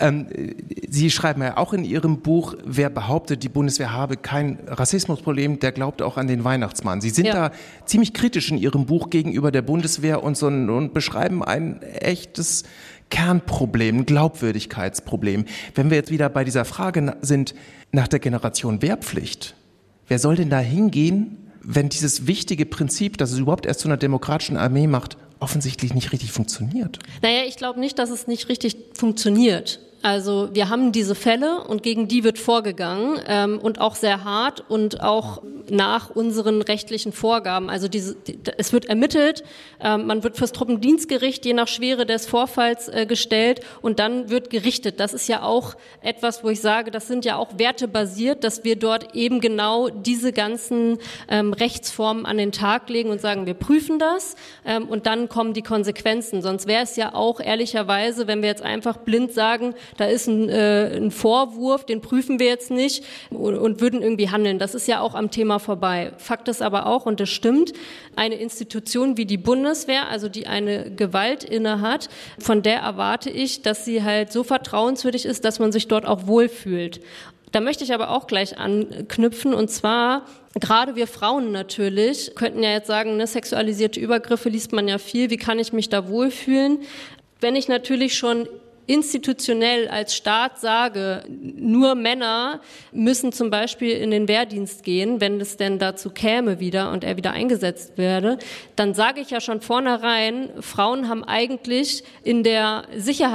Sie schreiben ja auch in Ihrem Buch, wer behauptet, die Bundeswehr habe kein Rassismusproblem, der glaubt auch an den Weihnachtsmann. Sie sind da ziemlich kritisch in Ihrem Buch gegenüber der Bundeswehr und beschreiben ein echtes Kernproblem, ein Glaubwürdigkeitsproblem. Wenn wir jetzt wieder bei dieser Frage sind nach der Generation Wehrpflicht, wer soll denn da hingehen, wenn dieses wichtige Prinzip, dass es überhaupt erst zu einer demokratischen Armee macht, offensichtlich nicht richtig funktioniert? Naja, ich glaube nicht, dass es nicht richtig funktioniert. Also wir haben diese Fälle und gegen die wird vorgegangen und auch sehr hart und auch nach unseren rechtlichen Vorgaben. Also es wird ermittelt, man wird fürs Truppendienstgericht je nach Schwere des Vorfalls gestellt und dann wird gerichtet. Das ist ja auch etwas, wo ich sage, das sind ja auch wertebasiert, dass wir dort eben genau diese ganzen Rechtsformen an den Tag legen und sagen, wir prüfen das und dann kommen die Konsequenzen. Sonst wäre es ja auch ehrlicherweise, wenn wir jetzt einfach blind sagen, da ist ein Vorwurf, den prüfen wir jetzt nicht und würden irgendwie handeln. Das ist ja auch am Thema vorbei. Fakt ist aber auch, und das stimmt, eine Institution wie die Bundeswehr, also die eine Gewalt innehat, von der erwarte ich, dass sie halt so vertrauenswürdig ist, dass man sich dort auch wohlfühlt. Da möchte ich aber auch gleich anknüpfen, und zwar gerade wir Frauen natürlich könnten ja jetzt sagen, ne, sexualisierte Übergriffe liest man ja viel, wie kann ich mich da wohlfühlen? Wenn ich natürlich schon institutionell als Staat sage, nur Männer müssen zum Beispiel in den Wehrdienst gehen, wenn es denn dazu käme wieder und er wieder eingesetzt werde, dann sage ich ja schon vornherein, Frauen haben eigentlich in der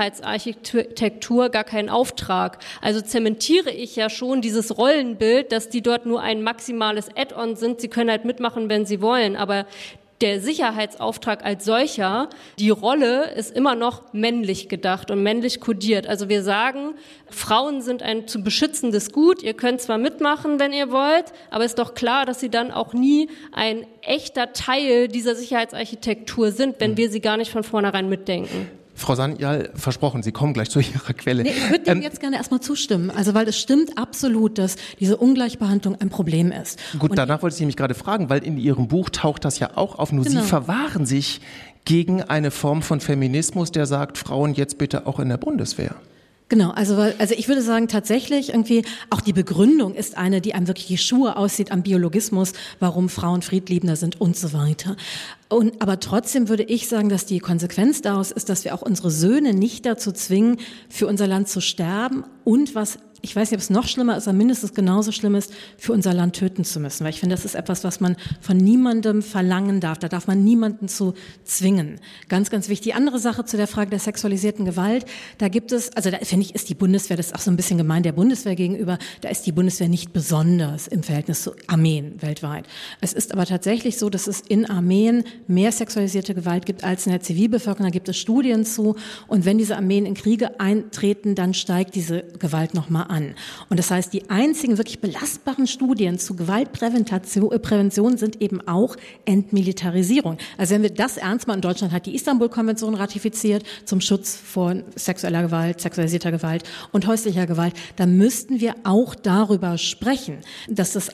Sicherheitsarchitektur gar keinen Auftrag. Also zementiere ich ja schon dieses Rollenbild, dass die dort nur ein maximales Add-on sind. Sie können halt mitmachen, wenn sie wollen, aber der Sicherheitsauftrag als solcher, die Rolle ist immer noch männlich gedacht und männlich kodiert. Also wir sagen, Frauen sind ein zu beschützendes Gut. Ihr könnt zwar mitmachen, wenn ihr wollt, aber ist doch klar, dass sie dann auch nie ein echter Teil dieser Sicherheitsarchitektur sind, wenn wir sie gar nicht von vornherein mitdenken. Frau Sanyal, versprochen, Sie kommen gleich zu Ihrer Quelle. Nee, ich würde dem jetzt gerne erstmal zustimmen, also weil es stimmt absolut, dass diese Ungleichbehandlung ein Problem ist. Gut, danach wollte ich Sie nämlich gerade fragen, weil in Ihrem Buch taucht das ja auch auf, nur genau. Sie verwahren sich gegen eine Form von Feminismus, der sagt, Frauen jetzt bitte auch in der Bundeswehr. Genau, also ich würde sagen, tatsächlich irgendwie auch die Begründung ist eine, die einem wirklich die Schuhe aussieht am Biologismus, warum Frauen friedliebender sind und so weiter. Aber trotzdem würde ich sagen, dass die Konsequenz daraus ist, dass wir auch unsere Söhne nicht dazu zwingen, für unser Land zu sterben und was, ich weiß nicht, ob es noch schlimmer ist, aber mindestens genauso schlimm ist, für unser Land töten zu müssen. Weil ich finde, das ist etwas, was man von niemandem verlangen darf. Da darf man niemanden zu zwingen. Ganz, ganz wichtig. Die andere Sache zu der Frage der sexualisierten Gewalt, da gibt es, also da finde ich, ist die Bundeswehr, das ist auch so ein bisschen gemein der Bundeswehr gegenüber, da ist die Bundeswehr nicht besonders im Verhältnis zu Armeen weltweit. Es ist aber tatsächlich so, dass es in Armeen mehr sexualisierte Gewalt gibt als in der Zivilbevölkerung. Da gibt es Studien zu. Und wenn diese Armeen in Kriege eintreten, dann steigt diese Gewalt nochmal an. Und das heißt, die einzigen wirklich belastbaren Studien zu Gewaltprävention sind eben auch Entmilitarisierung. Also wenn wir das ernst machen, Deutschland hat die Istanbul-Konvention ratifiziert zum Schutz vor sexueller Gewalt, sexualisierter Gewalt und häuslicher Gewalt, dann müssten wir auch darüber sprechen, dass es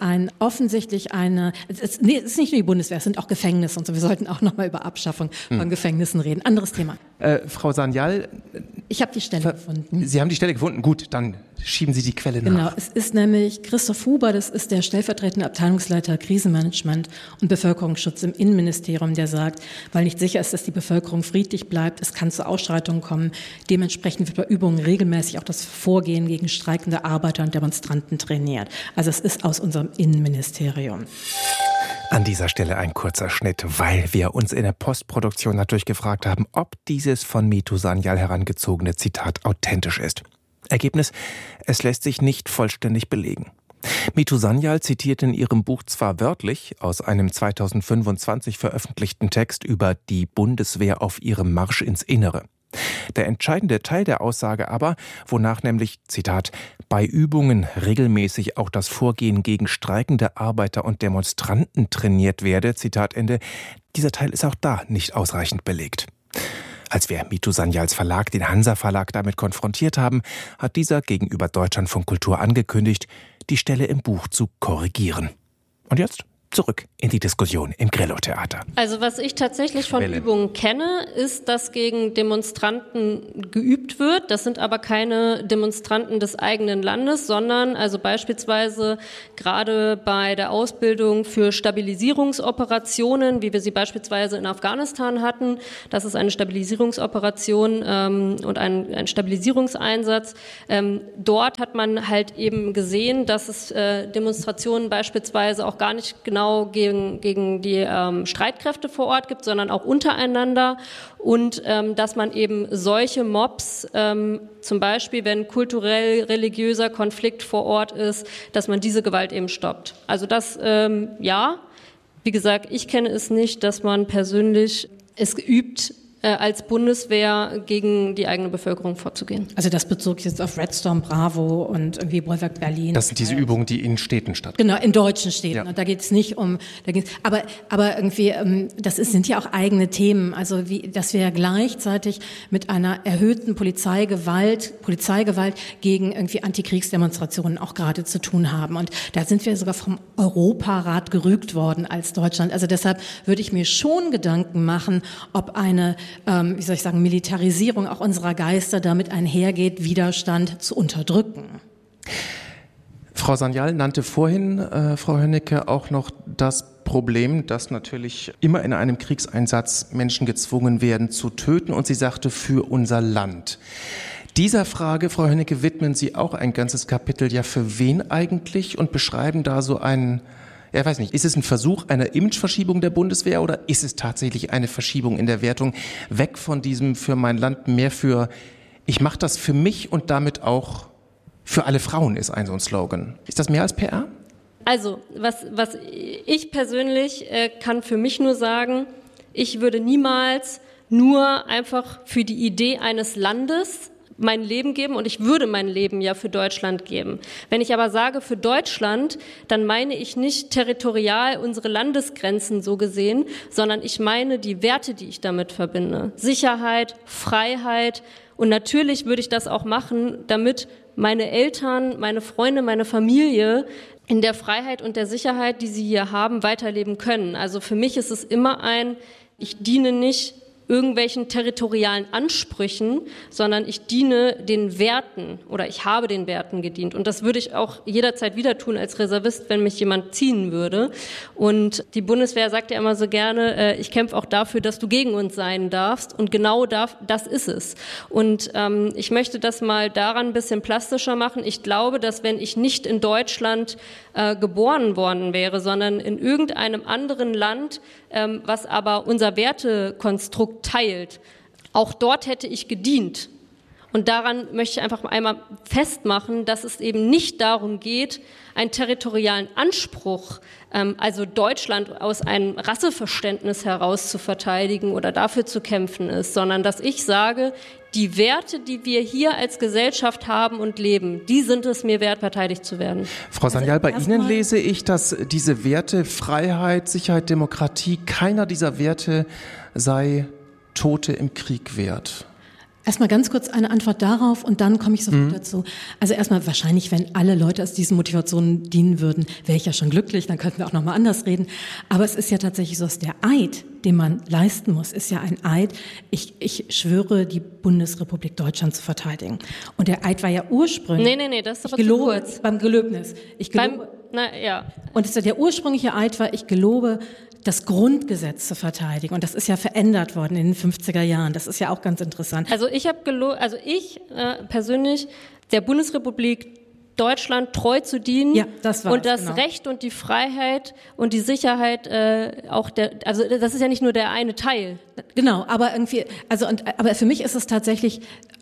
es ist nicht nur die Bundeswehr, es sind auch Gefängnisse und so. Wir sollten auch nochmal über Abschaffung von Gefängnissen reden. Anderes Thema. Frau Sanyal. Ich habe die Stelle gefunden. Sie haben die Stelle gefunden? Gut, dann schieben Sie die Quelle nach. Genau, es ist nämlich Christoph Huber, das ist der stellvertretende Abteilungsleiter Krisenmanagement und Bevölkerungsschutz im Innenministerium, der sagt, weil nicht sicher ist, dass die Bevölkerung friedlich bleibt, es kann zu Ausschreitungen kommen. Dementsprechend wird bei Übungen regelmäßig auch das Vorgehen gegen streikende Arbeiter und Demonstranten trainiert. Also es ist aus unserem Innenministerium. An dieser Stelle ein kurzer Schnitt, weil wir uns in der Postproduktion natürlich gefragt haben, ob dieses von Mitu Sanyal herangezogene Zitat authentisch ist. Ergebnis: Es lässt sich nicht vollständig belegen. Mitu Sanyal zitiert in ihrem Buch zwar wörtlich aus einem 2025 veröffentlichten Text über die Bundeswehr auf ihrem Marsch ins Innere. Der entscheidende Teil der Aussage aber, wonach nämlich, Zitat, bei Übungen regelmäßig auch das Vorgehen gegen streikende Arbeiter und Demonstranten trainiert werde, Zitat Ende, dieser Teil ist auch da nicht ausreichend belegt. Als wir Mitu Sanyals Verlag, den Hansa Verlag, damit konfrontiert haben, hat dieser gegenüber Deutschlandfunk Kultur angekündigt, die Stelle im Buch zu korrigieren. Und jetzt zurück in die Diskussion im Grillo-Theater. Also was ich tatsächlich von Übungen kenne, ist, dass gegen Demonstranten geübt wird. Das sind aber keine Demonstranten des eigenen Landes, sondern also beispielsweise gerade bei der Ausbildung für Stabilisierungsoperationen, wie wir sie beispielsweise in Afghanistan hatten. Das ist eine Stabilisierungsoperation und ein Stabilisierungseinsatz. Dort hat man halt eben gesehen, dass es Demonstrationen beispielsweise auch gar nicht genau gegen die Streitkräfte vor Ort gibt, sondern auch untereinander und dass man eben solche Mobs, zum Beispiel wenn kulturell-religiöser Konflikt vor Ort ist, dass man diese Gewalt eben stoppt. Also das, ja, wie gesagt, ich kenne es nicht, dass man persönlich es übt, als Bundeswehr gegen die eigene Bevölkerung vorzugehen. Also das bezog sich jetzt auf Red Storm Bravo und irgendwie Bollwerk Berlin. Das sind diese Übungen, die in Städten stattfinden. Genau, in deutschen Städten. Ja. Und da geht es nicht um, aber irgendwie, sind ja auch eigene Themen. Also dass wir ja gleichzeitig mit einer erhöhten Polizeigewalt gegen irgendwie Antikriegsdemonstrationen auch gerade zu tun haben. Und da sind wir sogar vom Europarat gerügt worden als Deutschland. Also deshalb würde ich mir schon Gedanken machen, ob eine Militarisierung auch unserer Geister damit einhergeht, Widerstand zu unterdrücken. Frau Sanyal nannte vorhin, Frau Hönnecke, auch noch das Problem, dass natürlich immer in einem Kriegseinsatz Menschen gezwungen werden zu töten. Und sie sagte, für unser Land. Dieser Frage, Frau Hönnecke, widmen Sie auch ein ganzes Kapitel. Ja, für wen eigentlich? Und beschreiben da so einen... Ja, weiß nicht, ist es ein Versuch einer Imageverschiebung der Bundeswehr oder ist es tatsächlich eine Verschiebung in der Wertung weg von diesem für mein Land mehr für, ich mache das für mich und damit auch für alle Frauen ist so ein Slogan. Ist das mehr als PR? Also, was ich persönlich kann für mich nur sagen, ich würde niemals nur einfach für die Idee eines Landes mein Leben geben und ich würde mein Leben ja für Deutschland geben. Wenn ich aber sage für Deutschland, dann meine ich nicht territorial unsere Landesgrenzen so gesehen, sondern ich meine die Werte, die ich damit verbinde. Sicherheit, Freiheit und natürlich würde ich das auch machen, damit meine Eltern, meine Freunde, meine Familie in der Freiheit und der Sicherheit, die sie hier haben, weiterleben können. Also für mich ist es immer ich diene nicht irgendwelchen territorialen Ansprüchen, sondern ich diene den Werten oder ich habe den Werten gedient. Und das würde ich auch jederzeit wieder tun als Reservist, wenn mich jemand ziehen würde. Und die Bundeswehr sagt ja immer so gerne, ich kämpfe auch dafür, dass du gegen uns sein darfst. Und genau das ist es. Und ich möchte das mal daran ein bisschen plastischer machen. Ich glaube, dass wenn ich nicht in Deutschland geboren worden wäre, sondern in irgendeinem anderen Land, was aber unser Wertekonstrukt teilt, auch dort hätte ich gedient. Und daran möchte ich einfach einmal festmachen, dass es eben nicht darum geht, einen territorialen Anspruch, also Deutschland aus einem Rasseverständnis heraus zu verteidigen oder dafür zu kämpfen ist, sondern dass ich sage, die Werte, die wir hier als Gesellschaft haben und leben, die sind es mir wert, verteidigt zu werden. Frau Sanyal, bei Ihnen lese ich, dass diese Werte Freiheit, Sicherheit, Demokratie, keiner dieser Werte sei Tote im Krieg wert. Erstmal ganz kurz eine Antwort darauf und dann komme ich sofort dazu. Also erstmal wahrscheinlich, wenn alle Leute aus diesen Motivationen dienen würden, wäre ich ja schon glücklich, dann könnten wir auch nochmal anders reden. Aber es ist ja tatsächlich so, dass der Eid, den man leisten muss, ist ja ein Eid. Ich schwöre, die Bundesrepublik Deutschland zu verteidigen. Und der Eid war ja ursprünglich... Nee, das ist aber zu kurz. Beim Gelöbnis. Und der ursprüngliche Eid war, ich gelobe, das Grundgesetz zu verteidigen. Und das ist ja verändert worden in den 50er Jahren. Das ist ja auch ganz interessant. Also ich persönlich der Bundesrepublik Deutschland treu zu dienen, ja, das war's, und das genau. Recht und die Freiheit und die Sicherheit also das ist ja nicht nur der eine Teil. Genau, aber irgendwie, aber für mich ist es tatsächlich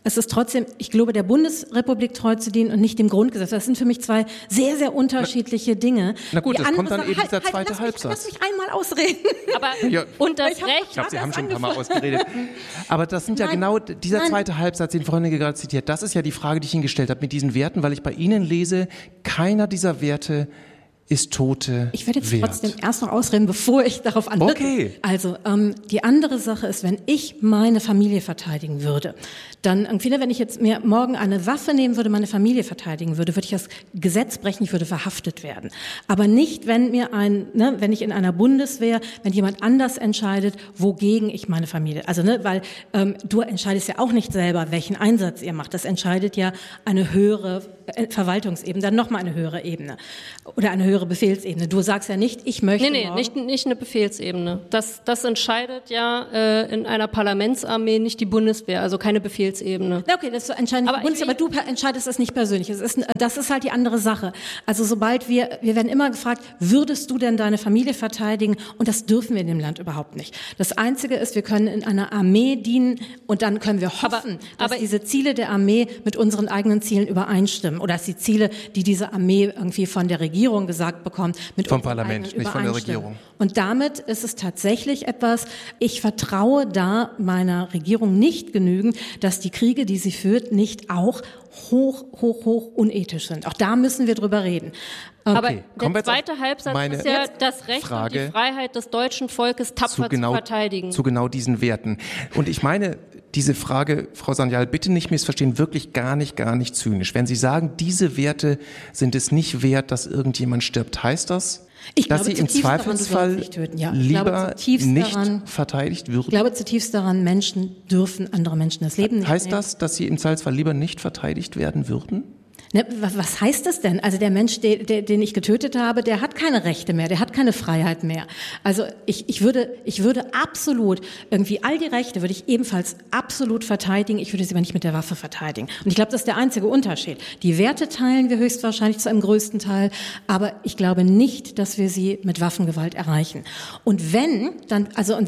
es ist trotzdem, ich glaube, der Bundesrepublik treu zu dienen und nicht dem Grundgesetz. Das sind für mich zwei sehr, sehr unterschiedliche Dinge. Na gut, das kommt dann eben dieser zweite Halbsatz. Lass mich einmal ausreden. Aber und das Recht. Ich glaube, Sie haben schon ein paar Mal ausgeredet. Aber das sind ja genau dieser zweite Halbsatz, den Frau Hönnecke gerade zitiert. Das ist ja die Frage, die ich Ihnen gestellt habe mit diesen Werten, weil ich bei Ihnen lese, keiner dieser Werte ist Tote Ich werde jetzt wert. trotzdem erst noch ausreden, bevor ich darauf antworte. Okay. Also, die andere Sache ist, wenn ich meine Familie verteidigen würde, dann irgendwie, wenn ich jetzt mir morgen eine Waffe nehmen würde, meine Familie verteidigen würde, würde ich das Gesetz brechen, ich würde verhaftet werden. Aber nicht, wenn mir wenn ich in einer Bundeswehr, wenn jemand anders entscheidet, wogegen ich meine Familie, also, weil du entscheidest ja auch nicht selber, welchen Einsatz ihr macht. Das entscheidet ja eine höhere Verwaltungsebene, dann nochmal eine höhere Ebene oder eine höhere Befehlsebene. Du sagst ja nicht, ich möchte nicht eine Befehlsebene. Das entscheidet ja in einer Parlamentsarmee nicht die Bundeswehr, also keine Befehlsebene. Okay, das entscheidet die Bundeswehr, aber du entscheidest das nicht persönlich. Das ist halt die andere Sache. Also sobald wir werden immer gefragt, würdest du denn deine Familie verteidigen? Und das dürfen wir in dem Land überhaupt nicht. Das Einzige ist, wir können in einer Armee dienen und dann können wir hoffen, dass diese Ziele der Armee mit unseren eigenen Zielen übereinstimmen oder dass die Ziele, die diese Armee irgendwie von der Regierung gesagt bekommt, mit vom Parlament, nicht von der Regierung. Und damit ist es tatsächlich etwas, ich vertraue da meiner Regierung nicht genügend, dass die Kriege, die sie führt, nicht auch hoch unethisch sind. Auch da müssen wir drüber reden. Aber der zweite Halbsatz ist ja das Recht und die Freiheit des deutschen Volkes tapfer zu verteidigen. Zu genau diesen Werten. Und ich meine, diese Frage, Frau Sanyal, bitte nicht missverstehen, wirklich gar nicht zynisch. Wenn Sie sagen, diese Werte sind es nicht wert, dass irgendjemand stirbt, heißt das, dass Sie im Zweifelsfall lieber nicht verteidigt würden? Ich glaube zutiefst daran, Menschen dürfen andere Menschen das Leben nicht nehmen. Heißt das, dass Sie im Zweifelsfall lieber nicht verteidigt werden würden? Ne, was heißt das denn? Also der Mensch, den ich getötet habe, der hat keine Rechte mehr, der hat keine Freiheit mehr. Also ich würde absolut irgendwie all die Rechte würde ich ebenfalls absolut verteidigen. Ich würde sie aber nicht mit der Waffe verteidigen. Und ich glaube, das ist der einzige Unterschied. Die Werte teilen wir höchstwahrscheinlich zu einem größten Teil, aber ich glaube nicht, dass wir sie mit Waffengewalt erreichen. Und wenn, dann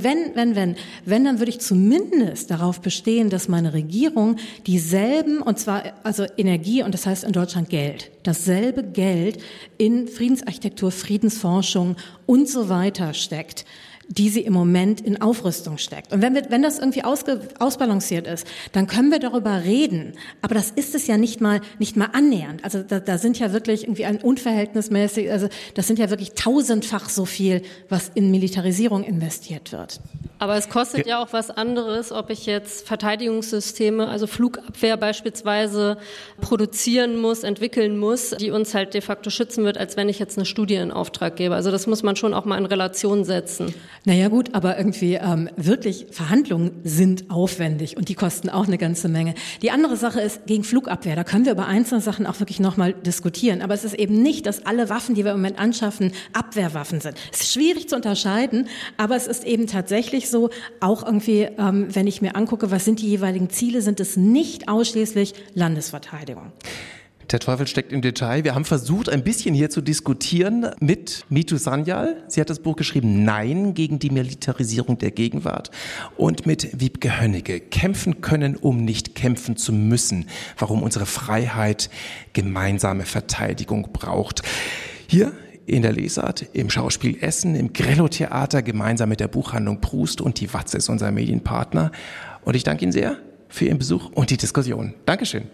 würde ich zumindest darauf bestehen, dass meine Regierung dieselben, und zwar also Energie, und das heißt in Deutschland Geld, dasselbe Geld in Friedensarchitektur, Friedensforschung und so weiter steckt, die sie im Moment in Aufrüstung steckt. Und wenn das irgendwie ausbalanciert ist, dann können wir darüber reden. Aber das ist es ja nicht mal annähernd. Also da sind ja wirklich irgendwie unverhältnismäßig, also das sind ja wirklich 1000-fach so viel, was in Militarisierung investiert wird. Aber es kostet ja auch was anderes, ob ich jetzt Verteidigungssysteme, also Flugabwehr beispielsweise produzieren muss, entwickeln muss, die uns halt de facto schützen wird, als wenn ich jetzt eine Studie in Auftrag gebe. Also das muss man schon auch mal in Relation setzen. Naja gut, aber irgendwie wirklich Verhandlungen sind aufwendig und die kosten auch eine ganze Menge. Die andere Sache ist gegen Flugabwehr. Da können wir über einzelne Sachen auch wirklich nochmal diskutieren. Aber es ist eben nicht, dass alle Waffen, die wir im Moment anschaffen, Abwehrwaffen sind. Es ist schwierig zu unterscheiden, aber es ist eben tatsächlich so, auch irgendwie, wenn ich mir angucke, was sind die jeweiligen Ziele, sind es nicht ausschließlich Landesverteidigung. Der Teufel steckt im Detail. Wir haben versucht, ein bisschen hier zu diskutieren mit Mitu Sanyal. Sie hat das Buch geschrieben, Nein gegen die Militarisierung der Gegenwart. Und mit Wiebke Hönnecke, Kämpfen können, um nicht kämpfen zu müssen. Warum unsere Freiheit gemeinsame Verteidigung braucht. Hier in der Lesart, im Schauspiel Essen, im Grello-Theater, gemeinsam mit der Buchhandlung Proust und die Watze ist unser Medienpartner. Und ich danke Ihnen sehr für Ihren Besuch und die Diskussion. Dankeschön.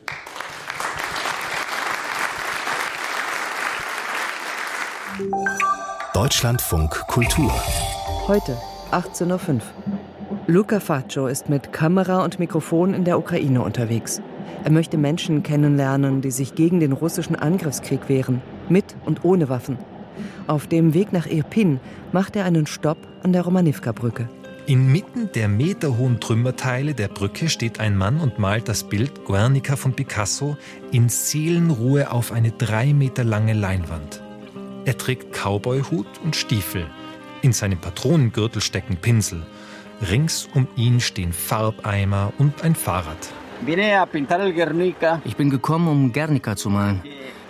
Deutschlandfunk Kultur. Heute, 18:05 Uhr. Luca Faccio ist mit Kamera und Mikrofon in der Ukraine unterwegs. Er möchte Menschen kennenlernen, die sich gegen den russischen Angriffskrieg wehren, mit und ohne Waffen. Auf dem Weg nach Irpin macht er einen Stopp an der Romanivka-Brücke. Inmitten der meterhohen Trümmerteile der Brücke steht ein Mann und malt das Bild Guernica von Picasso in Seelenruhe auf eine 3 Meter lange Leinwand. Er trägt Cowboyhut und Stiefel. In seinem Patronengürtel stecken Pinsel. Rings um ihn stehen Farbeimer und ein Fahrrad. Ich bin gekommen, um Guernica zu malen.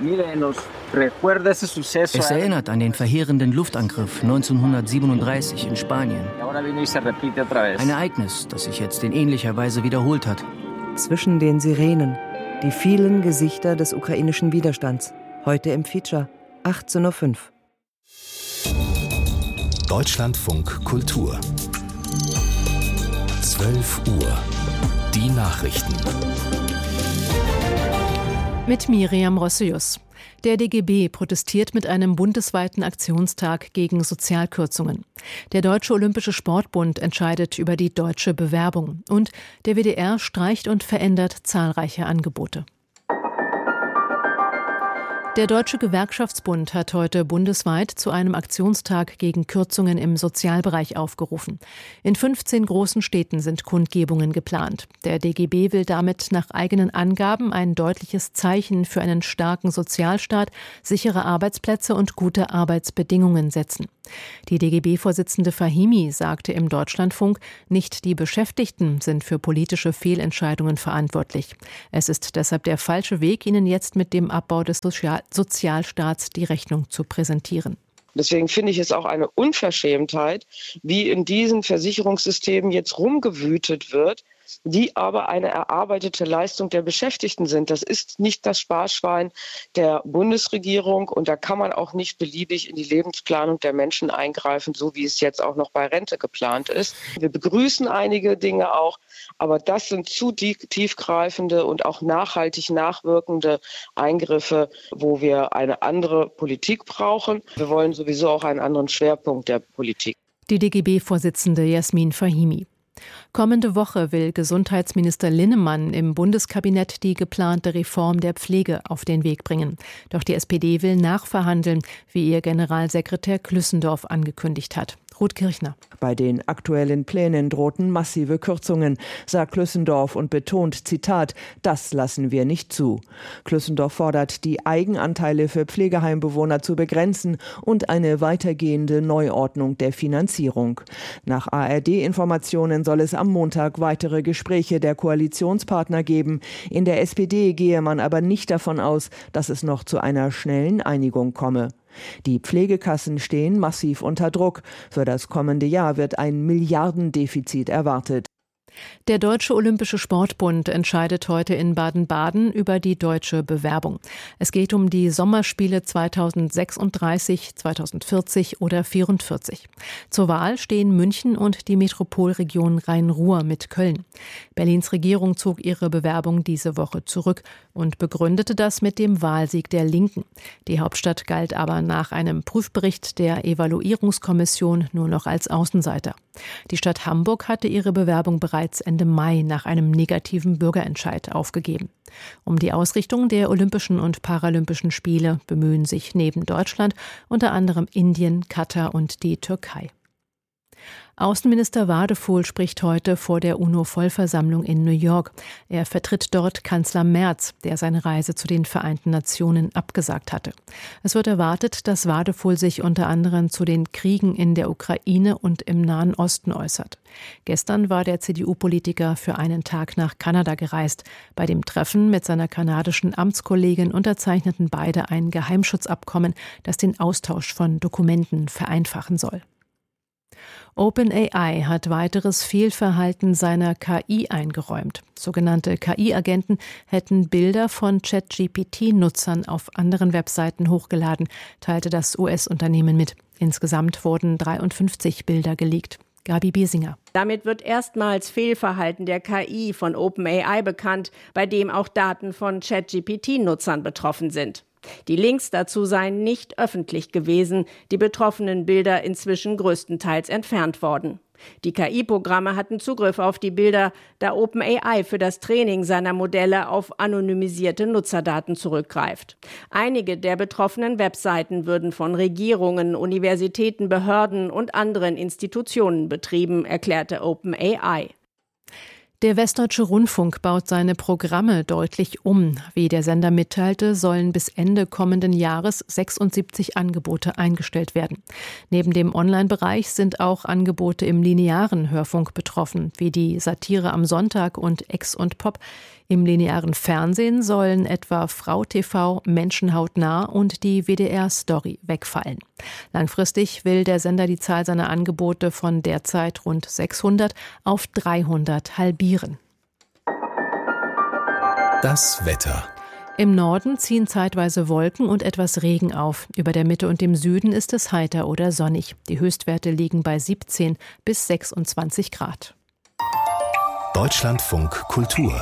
Es erinnert an den verheerenden Luftangriff 1937 in Spanien. Ein Ereignis, das sich jetzt in ähnlicher Weise wiederholt hat. Zwischen den Sirenen. Die vielen Gesichter des ukrainischen Widerstands. Heute im Feature, 18:05 Uhr. Deutschlandfunk Kultur. 12 Uhr. Die Nachrichten. Mit Miriam Rossius. Der DGB protestiert mit einem bundesweiten Aktionstag gegen Sozialkürzungen. Der Deutsche Olympische Sportbund entscheidet über die deutsche Bewerbung. Und der WDR streicht und verändert zahlreiche Angebote. Der Deutsche Gewerkschaftsbund hat heute bundesweit zu einem Aktionstag gegen Kürzungen im Sozialbereich aufgerufen. In 15 großen Städten sind Kundgebungen geplant. Der DGB will damit nach eigenen Angaben ein deutliches Zeichen für einen starken Sozialstaat, sichere Arbeitsplätze und gute Arbeitsbedingungen setzen. Die DGB-Vorsitzende Fahimi sagte im Deutschlandfunk, nicht die Beschäftigten sind für politische Fehlentscheidungen verantwortlich. Es ist deshalb der falsche Weg, ihnen jetzt mit dem Abbau des Sozialstaats die Rechnung zu präsentieren. Deswegen finde ich es auch eine Unverschämtheit, wie in diesen Versicherungssystemen jetzt rumgewütet wird, die aber eine erarbeitete Leistung der Beschäftigten sind. Das ist nicht das Sparschwein der Bundesregierung und da kann man auch nicht beliebig in die Lebensplanung der Menschen eingreifen, so wie es jetzt auch noch bei Rente geplant ist. Wir begrüßen einige Dinge auch, aber das sind zu tiefgreifende und auch nachhaltig nachwirkende Eingriffe, wo wir eine andere Politik brauchen. Wir wollen sowieso auch einen anderen Schwerpunkt der Politik. Die DGB-Vorsitzende Jasmin Fahimi. Kommende Woche will Gesundheitsminister Linnemann im Bundeskabinett die geplante Reform der Pflege auf den Weg bringen. Doch die SPD will nachverhandeln, wie ihr Generalsekretär Klüssendorf angekündigt hat. Ruth Kirchner. Bei den aktuellen Plänen drohten massive Kürzungen, sagt Klüssendorf und betont, Zitat, das lassen wir nicht zu. Klüssendorf fordert, die Eigenanteile für Pflegeheimbewohner zu begrenzen und eine weitergehende Neuordnung der Finanzierung. Nach ARD-Informationen soll es am Montag weitere Gespräche der Koalitionspartner geben. In der SPD gehe man aber nicht davon aus, dass es noch zu einer schnellen Einigung komme. Die Pflegekassen stehen massiv unter Druck. Für das kommende Jahr wird ein Milliardendefizit erwartet. Der Deutsche Olympische Sportbund entscheidet heute in Baden-Baden über die deutsche Bewerbung. Es geht um die Sommerspiele 2036, 2040 oder 2044. Zur Wahl stehen München und die Metropolregion Rhein-Ruhr mit Köln. Berlins Regierung zog ihre Bewerbung diese Woche zurück und begründete das mit dem Wahlsieg der Linken. Die Hauptstadt galt aber nach einem Prüfbericht der Evaluierungskommission nur noch als Außenseiter. Die Stadt Hamburg hatte ihre Bewerbung bereits Ende Mai nach einem negativen Bürgerentscheid aufgegeben. Um die Ausrichtung der Olympischen und Paralympischen Spiele bemühen sich neben Deutschland unter anderem Indien, Katar und die Türkei. Außenminister Wadefuhl spricht heute vor der UNO-Vollversammlung in New York. Er vertritt dort Kanzler Merz, der seine Reise zu den Vereinten Nationen abgesagt hatte. Es wird erwartet, dass Wadefuhl sich unter anderem zu den Kriegen in der Ukraine und im Nahen Osten äußert. Gestern war der CDU-Politiker für einen Tag nach Kanada gereist. Bei dem Treffen mit seiner kanadischen Amtskollegin unterzeichneten beide ein Geheimschutzabkommen, das den Austausch von Dokumenten vereinfachen soll. OpenAI hat weiteres Fehlverhalten seiner KI eingeräumt. Sogenannte KI-Agenten hätten Bilder von ChatGPT-Nutzern auf anderen Webseiten hochgeladen, teilte das US-Unternehmen mit. Insgesamt wurden 53 Bilder geleakt. Gabi Biesinger. Damit wird erstmals Fehlverhalten der KI von OpenAI bekannt, bei dem auch Daten von ChatGPT-Nutzern betroffen sind. Die Links dazu seien nicht öffentlich gewesen, die betroffenen Bilder inzwischen größtenteils entfernt worden. Die KI-Programme hatten Zugriff auf die Bilder, da OpenAI für das Training seiner Modelle auf anonymisierte Nutzerdaten zurückgreift. Einige der betroffenen Webseiten würden von Regierungen, Universitäten, Behörden und anderen Institutionen betrieben, erklärte OpenAI. Der Westdeutsche Rundfunk baut seine Programme deutlich um. Wie der Sender mitteilte, sollen bis Ende kommenden Jahres 76 Angebote eingestellt werden. Neben dem Online-Bereich sind auch Angebote im linearen Hörfunk betroffen, wie die Satire am Sonntag und Ex und Pop. Im linearen Fernsehen sollen etwa Frau TV, Menschen hautnah und die WDR Story wegfallen. Langfristig will der Sender die Zahl seiner Angebote von derzeit rund 600 auf 300 halbieren. Das Wetter. Im Norden ziehen zeitweise Wolken und etwas Regen auf. Über der Mitte und dem Süden ist es heiter oder sonnig. Die Höchstwerte liegen bei 17 bis 26 Grad. Deutschlandfunk Kultur.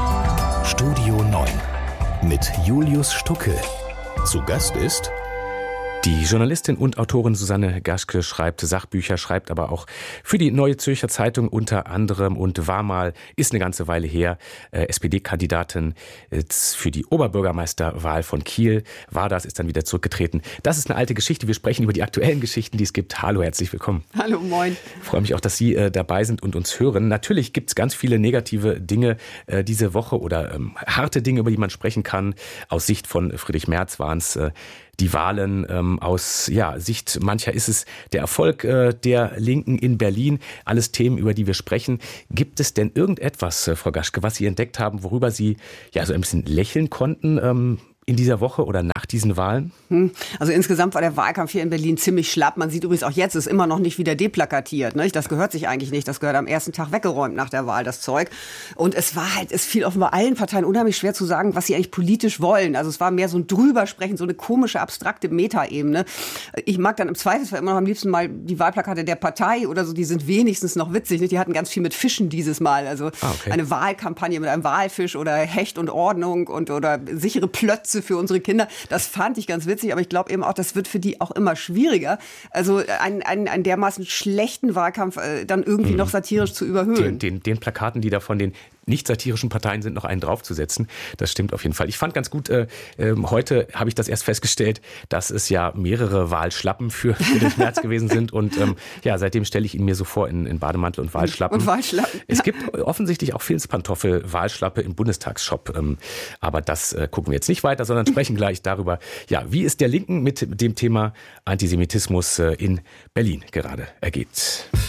Studio 9 mit Julius Stucke. Zu Gast ist die Journalistin und Autorin Susanne Gaschke schreibt Sachbücher, schreibt aber auch für die Neue Zürcher Zeitung unter anderem und war mal, ist eine ganze Weile her, SPD-Kandidatin für die Oberbürgermeisterwahl von Kiel. War das, ist dann wieder zurückgetreten. Das ist eine alte Geschichte. Wir sprechen über die aktuellen Geschichten, die es gibt. Hallo, herzlich willkommen. Hallo, moin. Ich freue mich auch, dass Sie dabei sind und uns hören. Natürlich gibt es ganz viele negative Dinge diese Woche oder harte Dinge, über die man sprechen kann. Aus Sicht von Friedrich Merz waren es die Wahlen, aus Sicht mancher ist es der Erfolg der Linken in Berlin. Alles Themen, über die wir sprechen. Gibt es denn irgendetwas, Frau Gaschke, was Sie entdeckt haben, worüber Sie so ein bisschen lächeln konnten in dieser Woche oder nach diesen Wahlen? Also insgesamt war der Wahlkampf hier in Berlin ziemlich schlapp. Man sieht übrigens auch jetzt, ist immer noch nicht wieder deplakatiert. Ne? Das gehört sich eigentlich nicht. Das gehört am ersten Tag weggeräumt nach der Wahl, das Zeug. Und es fiel offenbar allen Parteien unheimlich schwer zu sagen, was sie eigentlich politisch wollen. Also es war mehr so ein Drübersprechen, so eine komische, abstrakte Metaebene. Ich mag dann im Zweifelsfall immer noch am liebsten mal die Wahlplakate der Partei oder so. Die sind wenigstens noch witzig. Ne? Die hatten ganz viel mit Fischen dieses Mal. Also eine Wahlkampagne mit einem Walfisch oder Hecht und Ordnung oder sichere Plötze für unsere Kinder. Das fand ich ganz witzig, aber ich glaube eben auch, das wird für die auch immer schwieriger. Also einen dermaßen schlechten Wahlkampf dann irgendwie noch satirisch zu überhöhen. Den Plakaten, die da von den nicht satirischen Parteien sind, noch einen draufzusetzen. Das stimmt auf jeden Fall. Ich fand ganz gut, heute habe ich das erst festgestellt, dass es ja mehrere Wahlschlappen für Friedrich Merz gewesen sind. Und seitdem stelle ich ihn mir so vor in Bademantel und Wahlschlappen. Es gibt offensichtlich auch Filzpantoffel-Wahlschlappe im Bundestagsshop. Aber das gucken wir jetzt nicht weiter, sondern sprechen gleich darüber, wie es der Linken mit dem Thema Antisemitismus in Berlin gerade ergeht.